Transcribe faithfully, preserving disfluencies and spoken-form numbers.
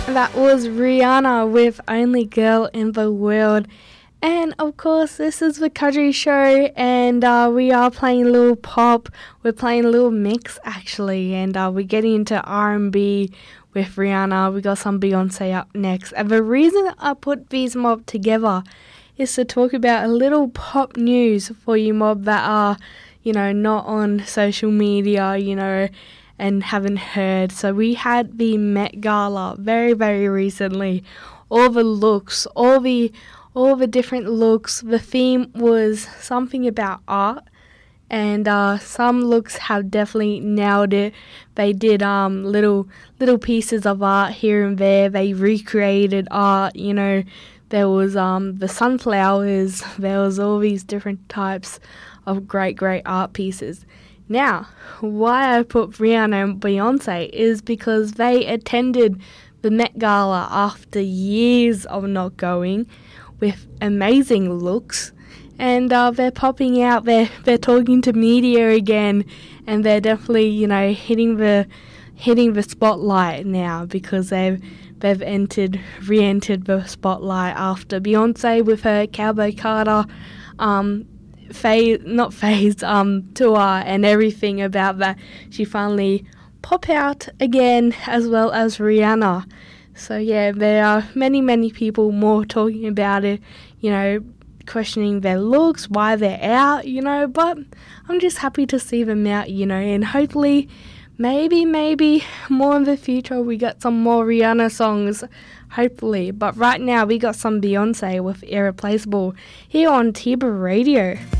That was Rihanna with Only Girl in the World. And of course, this is the Country Show, and uh, we are playing a little pop. We're playing a little mix, actually, and uh, we're getting into R and B with Rihanna. We got some Beyonce up next. And the reason I put these mob together is to talk about a little pop news for you mob that are, you know, not on social media, you know, and haven't heard. So we had the Met Gala very, very recently. All the looks, all the all the different looks. The theme was something about art, and uh, some looks have definitely nailed it. They did um little little pieces of art here and there. They recreated art. You know, there was um the sunflowers. There was all these different types of great, great art pieces. Now, why I put Rihanna and Beyonce is because they attended the Met Gala after years of not going, with amazing looks, and uh, they're popping out, they're, they're talking to media again, and they're definitely, you know, hitting the hitting the spotlight now, because they've they've entered, re-entered the spotlight after Beyonce with her Cowboy Carter um, phase, not phase, um, tour and everything about that. She finally pop out again, as well as Rihanna. So yeah, there are many, many people more talking about it, you know, questioning their looks, why they're out, you know, but I'm just happy to see them out, you know, and hopefully, maybe, maybe more in the future we got some more Rihanna songs, hopefully. But right now we got some Beyonce with Irreplaceable here on Tiba Radio.